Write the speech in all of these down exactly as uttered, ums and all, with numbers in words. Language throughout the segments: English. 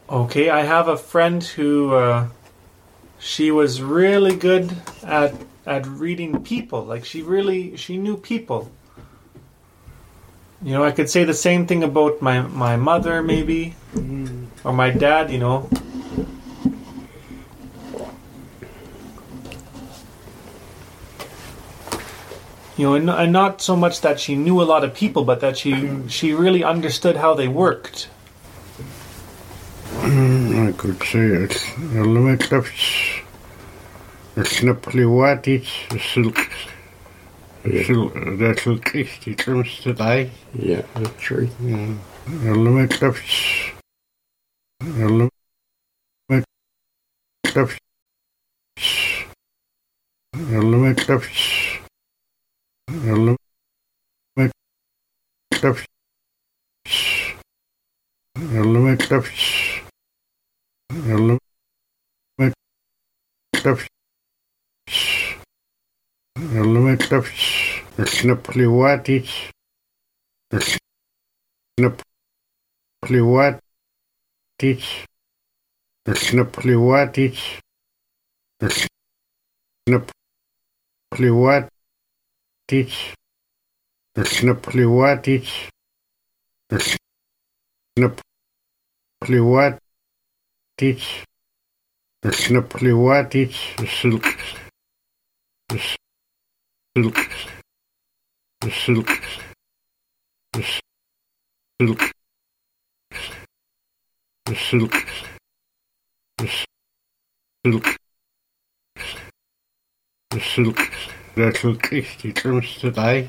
Okay, I have a friend who uh, she was really good at at reading people. Like she really she knew people. You know, I could say the same thing about my my mother, maybe, mm. or my dad. You know. You know, and, and not so much that she knew a lot of people, but that she she really understood how they worked. I could say it's a limit of simply what it's silk. Silk, that's silk is the terms today. Yeah, that's right. Yeah. A limit of a limit of a limit of a limit of a limit of a limit of a limit of simply what it's simply what it's simply what it's simply what it's simply what it's simply what it's simply what it's silk silk silk silk silk silk silk that silk is the terms today.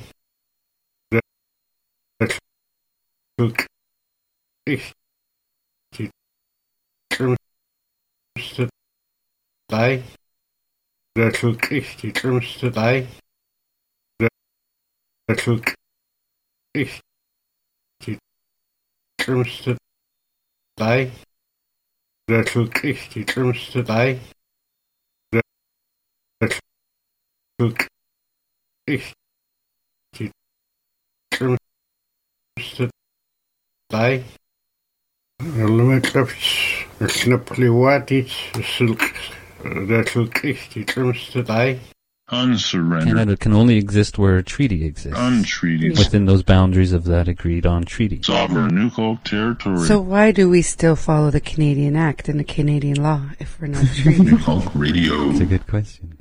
That silk is the terms today. That silk is the terms today. That silk is the terms today. That silk is the terms today. That silk is the terms today. A limit of simply what it's silk. That silk is the terms today. Unsurrendered. Canada can only exist where a treaty exists. Untreaties. Within those boundaries of that agreed-on treaty. Sovereign Nukok territory. So why do we still follow the Canadian Act and the Canadian law if we're not treated? Nukok Radio. That's a good question.